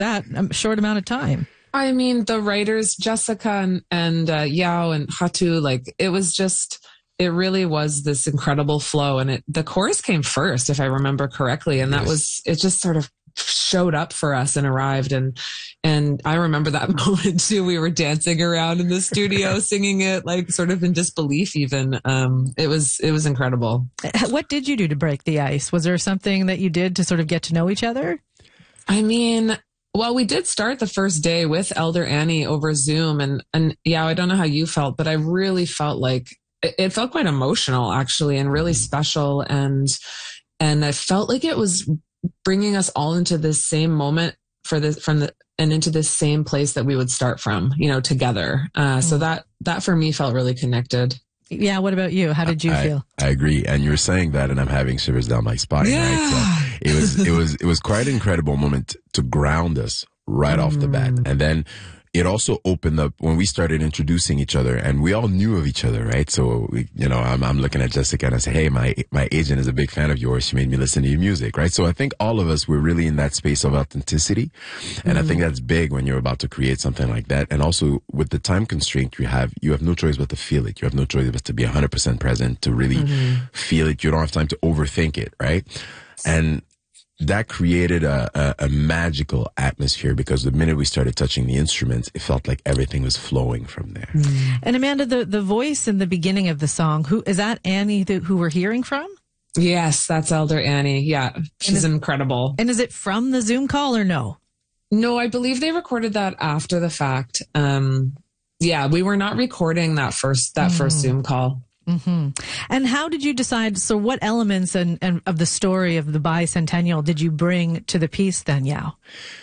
that short amount of time? I mean, the writers, Jessica and Yao and Hatu, like it really was this incredible flow. And the chorus came first, if I remember correctly. And it just sort of showed up for us and arrived. And I remember that moment too. We were dancing around in the studio, singing it, like sort of in disbelief even. It was incredible. What did you do to break the ice? Was there something that you did to sort of get to know each other? I mean, well, we did start the first day with Elder Annie over Zoom. And yeah, I don't know how you felt, but I really felt like it felt quite emotional actually, and really special. And I felt like it was bringing us all into this same moment and into this same place that we would start from, together. So that for me felt really connected. Yeah. What about you? How did you feel? I agree. And you're saying that and I'm having shivers down my spine, right? So it was quite an incredible moment to ground us right off the bat. And then it also opened up when we started introducing each other, and we all knew of each other, right? So, I'm looking at Jessica and I say, hey, my agent is a big fan of yours. She made me listen to your music, right? So I think all of us were really in that space of authenticity. And I think that's big when you're about to create something like that. And also with the time constraint you have no choice but to feel it. You have no choice but to be 100% present, to really feel it. You don't have time to overthink it, right? And that created a magical atmosphere, because the minute we started touching the instruments, it felt like everything was flowing from there. And Amanda, the voice in the beginning of the song, who is that? Annie, who we're hearing from? Yes, that's Elder Annie. Yeah, she's incredible. And is it from the Zoom call or no? No, I believe they recorded that after the fact. Yeah, we were not recording that first Zoom call. Mm-hmm. And how did you decide? So what elements and of the story of the bicentennial did you bring to the piece then, Yao?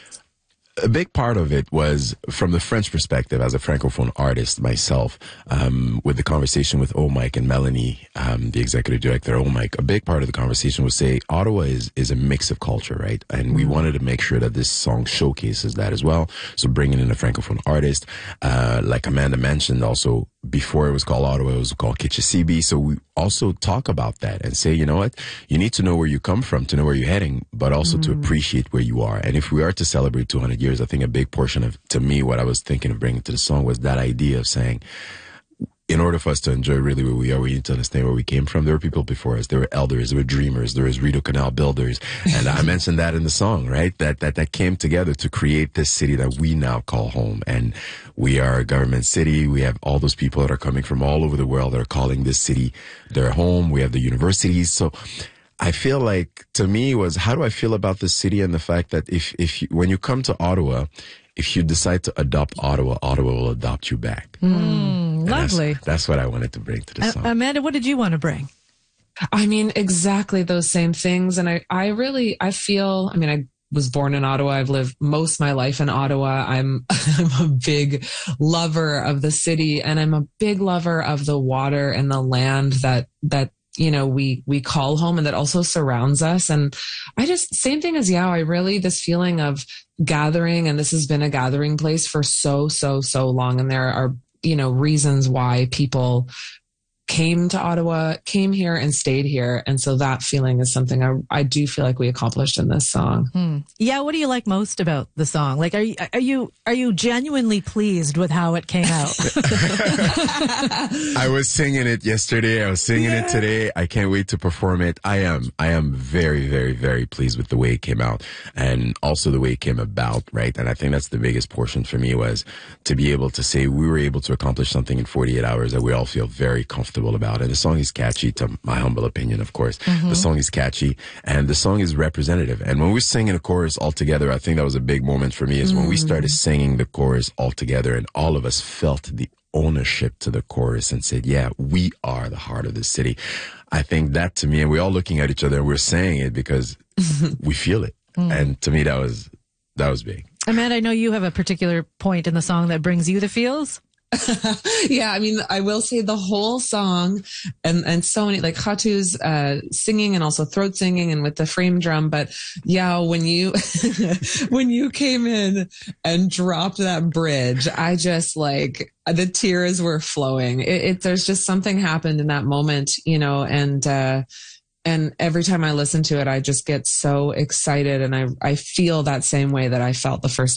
A big part of it was from the French perspective, as a Francophone artist myself, with the conversation with Omike and Melanie, the executive director of Omike. A big part of the conversation was say Ottawa is a mix of culture, right? And we wanted to make sure that this song showcases that as well. So bringing in a Francophone artist, like Amanda mentioned, also before it was called Ottawa, it was called Kitchissippi. So we also talk about that and say, you know what? You need to know where you come from to know where you're heading, but also to appreciate where you are. And if we are to celebrate 200 years, I think a big portion of, to me, what I was thinking of bringing to the song was that idea of saying, in order for us to enjoy really where we are, we need to understand where we came from. There were people before us. There were elders. There were dreamers. There was Rideau Canal builders. And I mentioned that in the song, right? That came together to create this city that we now call home. And we are a government city. We have all those people that are coming from all over the world that are calling this city their home. We have the universities. So I feel like, to me, was how do I feel about this city, and the fact that if you, when you come to Ottawa, if you decide to adopt Ottawa, Ottawa will adopt you back. Lovely. That's what I wanted to bring to the song. Amanda, what did you want to bring? I mean, exactly those same things. And I feel, I mean, I was born in Ottawa. I've lived most of my life in Ottawa. I'm a big lover of the city, and I'm a big lover of the water and the land that we call home, and that also surrounds us. And same thing as Yao, this feeling of gathering, and this has been a gathering place for so long. And there are, reasons why people came to Ottawa, came here and stayed here. And so that feeling is something I do feel like we accomplished in this song. Yeah. What do you like most about the song? Like, are you genuinely pleased with how it came out? I was singing it yesterday. I was singing it today. I can't wait to perform it. I am very, very, very pleased with the way it came out, and also the way it came about. Right. And I think that's the biggest portion for me, was to be able to say we were able to accomplish something in 48 hours that we all feel very comfortable about. And the song is catchy, to my humble opinion, of course. The song is catchy, and the song is representative. And when we're singing a chorus all together, I think that was a big moment for me, is when we started singing the chorus all together, and all of us felt the ownership to the chorus and said, yeah, we are the heart of the city. I think that, to me, and we're all looking at each other and we're saying it because we feel it. And to me, that was big. Amanda, I know you have a particular point in the song that brings you the feels. Yeah, I mean, I will say the whole song and so many, like Hatu's singing and also throat singing and with the frame drum. But yeah, when you when you came in and dropped that bridge, I just the tears were flowing. There's just something happened in that moment, and And every time I listen to it, I just get so excited, and I feel that same way that I felt the first